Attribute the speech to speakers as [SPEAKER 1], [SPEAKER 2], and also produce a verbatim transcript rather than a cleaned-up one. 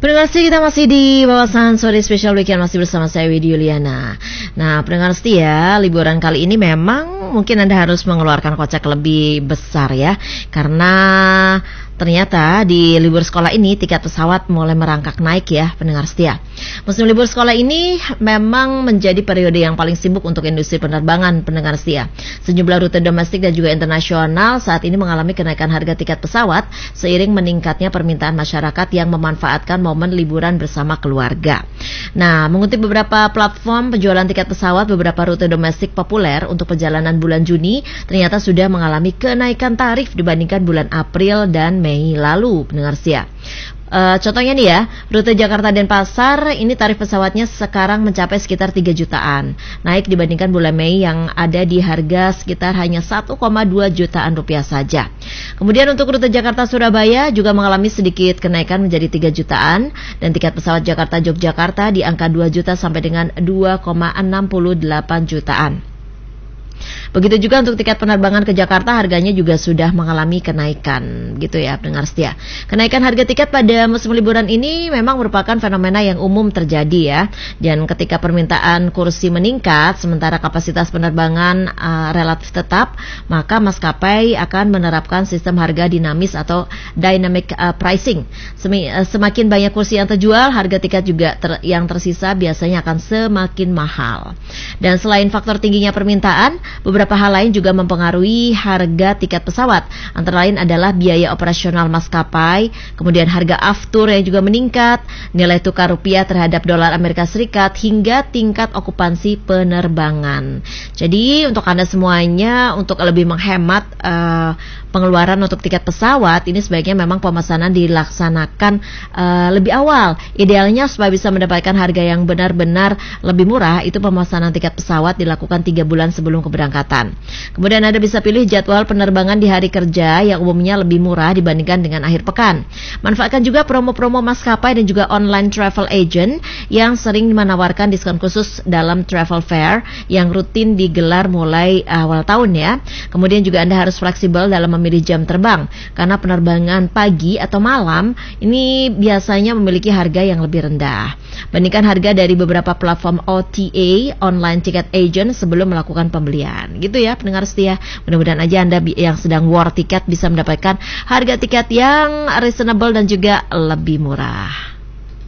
[SPEAKER 1] Pendengar setia, kita masih di Wawasan Sore Special Weekend, masih bersama saya Widya Yuliana. Nah, pendengar setia, liburan kali ini memang mungkin Anda harus mengeluarkan kocek lebih besar ya, karena ternyata di libur sekolah ini tiket pesawat mulai merangkak naik ya, pendengar setia. Musim libur sekolah ini memang menjadi periode yang paling sibuk untuk industri penerbangan, pendengar setia. Sejumlah rute domestik dan juga internasional saat ini mengalami kenaikan harga tiket pesawat seiring meningkatnya permintaan masyarakat yang memanfaatkan momen liburan bersama keluarga. Nah, mengutip beberapa platform penjualan tiket pesawat, beberapa rute domestik populer untuk perjalanan bulan Juni ternyata sudah mengalami kenaikan tarif dibandingkan bulan April dan Mei lalu, pendengar setia. Uh, contohnya nih ya, rute Jakarta-Denpasar ini tarif pesawatnya sekarang mencapai sekitar tiga jutaan, naik dibandingkan bulan Mei yang ada di harga sekitar hanya satu koma dua jutaan rupiah saja. Kemudian untuk rute Jakarta-Surabaya juga mengalami sedikit kenaikan menjadi tiga jutaan, dan tiket pesawat Jakarta-Yogyakarta di angka dua juta sampai dengan dua koma enam delapan jutaan. Begitu juga untuk tiket penerbangan ke Jakarta, harganya juga sudah mengalami kenaikan, gitu ya pendengar setia. Kenaikan harga tiket pada musim liburan ini memang merupakan fenomena yang umum terjadi ya. Dan ketika permintaan kursi meningkat, sementara kapasitas penerbangan uh, relatif tetap, maka maskapai akan menerapkan sistem harga dinamis atau dynamic uh, pricing. Semi, uh, semakin banyak kursi yang terjual, harga tiket juga ter, yang tersisa biasanya akan semakin mahal. Dan selain faktor tingginya permintaan, beberapa hal lain juga mempengaruhi harga tiket pesawat. Antara lain adalah biaya operasional maskapai, kemudian harga aftur yang juga meningkat, nilai tukar rupiah terhadap dolar Amerika Serikat, hingga tingkat okupansi penerbangan. Jadi untuk Anda semuanya, untuk lebih menghemat uh, pengeluaran untuk tiket pesawat, ini sebaiknya memang pemesanan dilaksanakan uh, lebih awal. Idealnya supaya bisa mendapatkan harga yang benar-benar lebih murah, itu pemesanan tiket pesawat dilakukan tiga bulan sebelum keberangkatan. Kemudian Anda bisa pilih jadwal penerbangan di hari kerja yang umumnya lebih murah dibandingkan dengan akhir pekan. Manfaatkan juga promo-promo maskapai dan juga online travel agent yang sering menawarkan diskon khusus dalam travel fair yang rutin digelar mulai awal tahun ya. Kemudian juga Anda harus fleksibel dalam memilih jam terbang, karena penerbangan pagi atau malam ini biasanya memiliki harga yang lebih rendah. Bandingkan harga dari beberapa platform O T A, online ticket agent, sebelum melakukan pembelian. Gitu ya pendengar setia. Mudah-mudahan aja Anda yang sedang war tiket bisa mendapatkan harga tiket yang reasonable dan juga lebih murah.